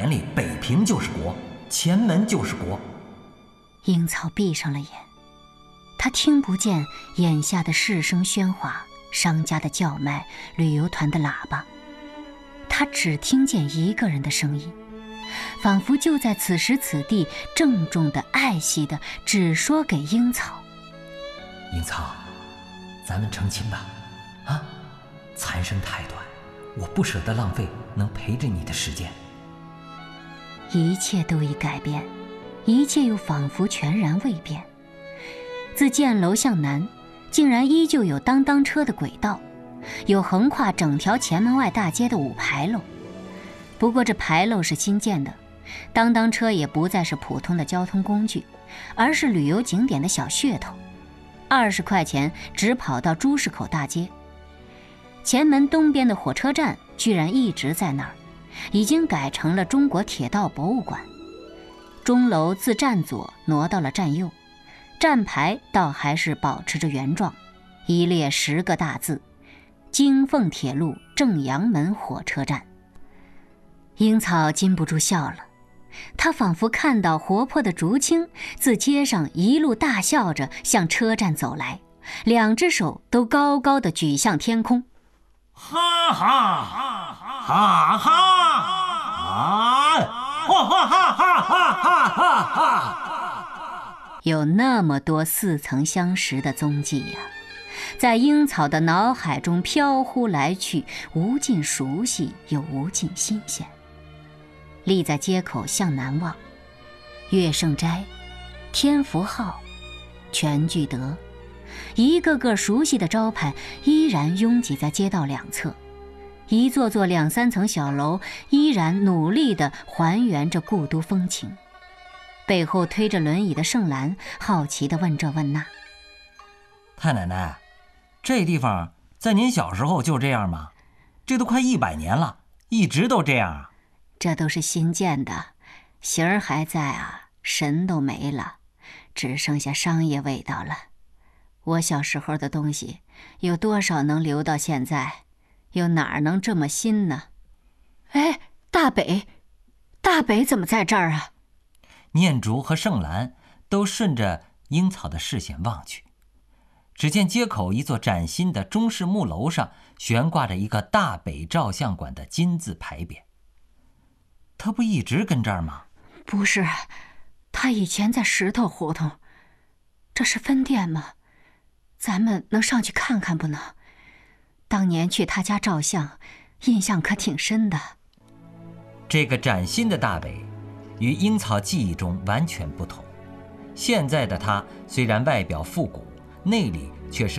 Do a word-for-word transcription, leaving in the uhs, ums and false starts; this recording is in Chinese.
眼里，北平就是国，前门就是国。 樱草闭上了眼，他听不见眼下的市声喧哗、商家的叫卖、旅游团的喇叭，他只听见一个人的声音，仿佛就在此时此地，郑重的、爱惜的，只说给樱草： 樱草，咱们成亲吧，啊，残生太短，我不舍得浪费能陪着你的时间。 一切都已改变，一切又仿佛全然未变。自箭楼向南，竟然依旧有当当车的轨道，有横跨整条前门外大街的五牌楼。不过这牌楼是新建的，当当车也不再是普通的交通工具，而是旅游景点的小噱头。二十块钱只跑到朱市口大街。前门东边的火车站居然一直在那儿，已经改成了中国铁道博物馆。钟楼自站左挪到了站右，站牌倒还是保持着原状，一列十个大字：京凤铁路正阳门火车站。樱草禁不住笑了，他仿佛看到活泼的竹青自街上一路大笑着向车站走来，两只手都高高的举向天空。 哈哈哈哈哈啊！哈哈哈哈哈哈哈！ 有那么多似曾相识的踪迹呀，在樱草的脑海中飘忽来去，无尽熟悉又无尽新鲜。立在街口向南望，乐圣斋、天福号、全聚德，一个个熟悉的招牌依然拥挤在街道两侧，一座座两三层小楼依然努力地还原着故都风情。背后推着轮椅的盛兰好奇地问这问那： 太奶奶，这地方在您小时候就这样吗？这都快一百年了，一直都这样啊？ 这都是新建的，形儿还在啊，神都没了，只剩下商业味道了。我小时候的东西有多少能留到现在？又哪儿能这么新呢？哎，大北，大北怎么在这儿啊？ 念竹和盛兰都顺着樱草的视线望去，只见街口一座崭新的中式木楼上悬挂着一个大北照相馆的金字牌匾。他不一直跟这儿吗？ 不是，他以前在石头胡同。这是分店吗？咱们能上去看看不能？当年去他家照相，印象可挺深的。 这个崭新的大北与樱草记忆中完全不同。现在的他虽然外表复古，内里却是